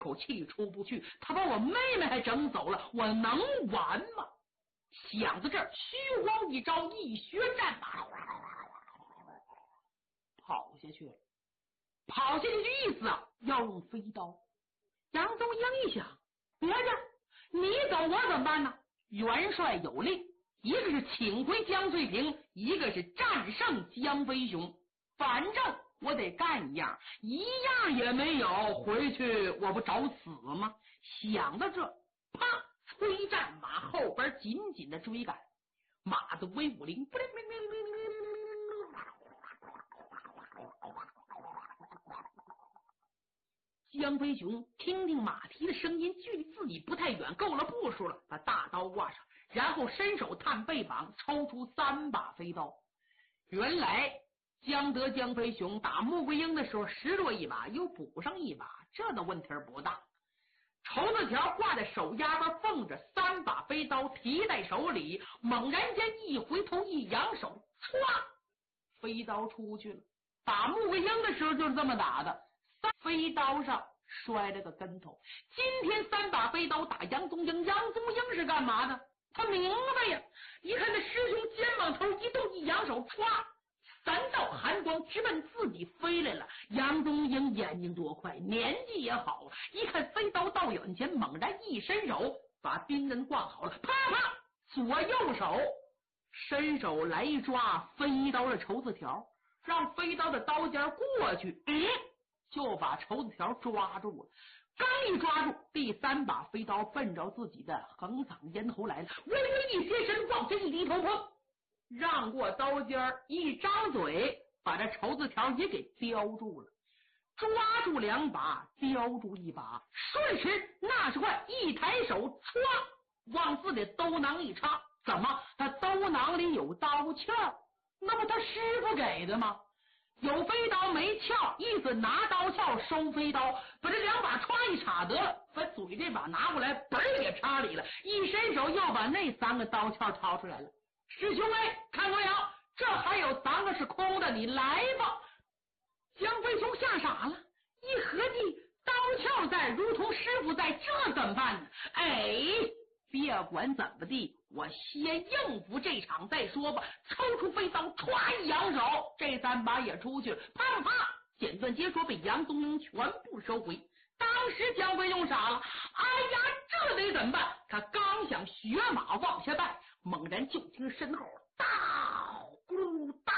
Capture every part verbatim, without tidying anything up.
口气出不去，他把我妹妹还整走了，我能完吗？想到这儿，虚晃一招，一学战马跑下去了。跑下去的意思啊，要用飞刀。杨宗英一想，别着，你走我怎么办呢？元帅有令，一个是请回江翠萍，一个是战胜江飞雄，反正我得干一样，一样也没有，回去我不找死吗？想到这，啪，催战马后边紧紧的追赶，马的威武灵，江飞雄听听马蹄的声音，距离自己不太远，够了步数了，把大刀挂上，然后伸手探背膀，抽出三把飞刀。原来江德江飞雄打穆桂英的时候拾落一把，又补上一把，这的问题不大。绸子条挂在手丫边缝着，三把飞刀提在手里，猛然间一回头一扬手，唰，飞刀出去了。打穆桂英的时候就是这么打的，飞刀上摔了个跟头。今天三把飞刀打杨宗英，杨宗英是干嘛的？他明白呀！一看那师兄肩膀头一动，一扬手，唰，三道寒光直奔自己飞来了。杨宗英眼睛多快，年纪也好，一看飞刀到眼前，猛然一伸手，把兵刃挂好了，啪啪，左右手伸手来一抓飞刀的绸子条，让飞刀的刀尖过去，嗯，就把绸子条抓住了。刚一抓住，第三把飞刀奔着自己的横嗓咽喉来了，微微一贴身，往前一低头，砰，让过刀尖，一张嘴把这绸子条也给叼住了。抓住两把，叼住一把，瞬时那是快，一抬手，唰，往自己兜囊一插。怎么？他兜囊里有刀鞘，那不他师傅给的吗？有飞刀没鞘，意思拿刀鞘收飞刀，把这两把歘一插得了，把嘴这把拿过来，本也插里了，一伸手又把那三个刀鞘掏出来了。师兄哎，看过没有？这还有三个是空的，你来吧。江飞雄吓傻了，一合计，刀鞘在，如同师傅在，这怎么办呢？哎，别管怎么地，我先应付这场再说吧。抽出飞刀，歘一扬手，这三把也出去了，啪啪啪，简短结说被杨宗英全部收回。当时江飞雄傻了，哎呀，这得怎么办？他刚想学马往下拜，猛然就听身后刀咕刀，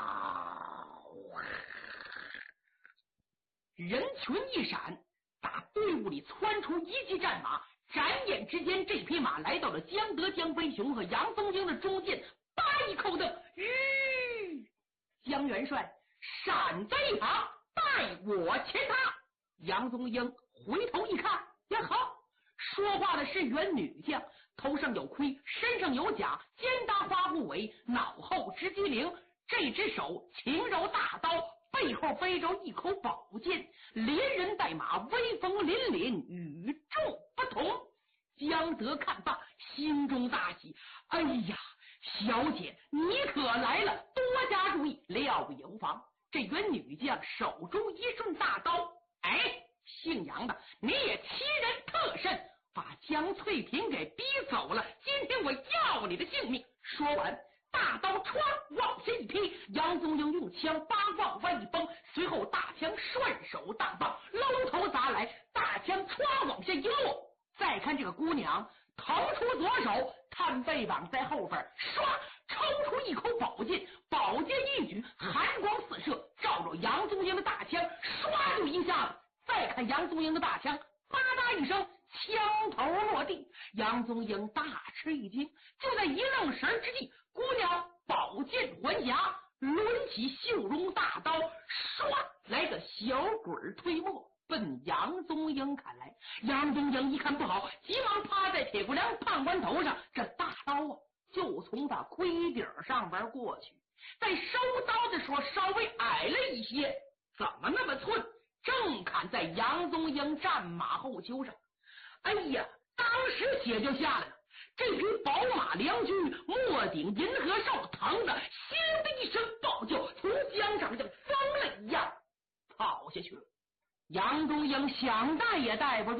人群一闪，打队伍里窜出一骑战马，转眼之间，这匹马来到了江德、江飞雄和杨宗英的中间，叭一扣的，吁，江元帅闪在一旁，待我前他。杨宗英回头一看，也好，说话的是员女将，头上有盔，身上有甲，肩搭花布尾，脑后直机灵，这只手轻柔大刀，背后背着一口宝剑，连人带马，威风凛凛，与众不同。江德看罢，心中大喜，哎呀，小姐你可来了，多加注意，料有妨。这员女将手中一顺大刀，哎，姓杨的，你也欺人特甚，把江翠萍给逼走了，今天我要你的性命。说完，大刀歘往前一劈，杨宗英用枪八往外一崩，随后大枪顺手大棒搂头砸来，大枪歘往下一落。再看这个姑娘，腾出左手，探背膀在后边，唰抽出一口宝剑，宝剑一举，寒光四射，照着杨宗英的大枪，唰就一下子。再看杨宗英的大枪，吧嗒一声，枪头落地。杨宗英大吃一惊，就在一愣神之际，姑娘宝剑还匣，抡起绣绒大刀，唰来个小鬼推磨，奔杨宗英砍来。杨宗英一看不好，急忙趴在铁骨梁判官头上，这大刀啊就从他盔顶上边过去，在收刀的时候稍微矮了一些，怎么那么寸？正砍在杨宗英战马后丘上。哎呀，当时血就下来了。这匹宝马良驹末顶银河兽疼的咻的一声暴叫，从江上像疯了一样跑下去了。杨宗英想带也带不住。